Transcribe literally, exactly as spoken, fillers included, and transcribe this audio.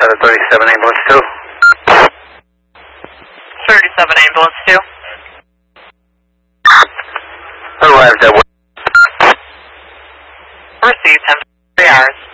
out of thirty-seven ambulance two. thirty-seven ambulance two. Arrived at Received ten three hours.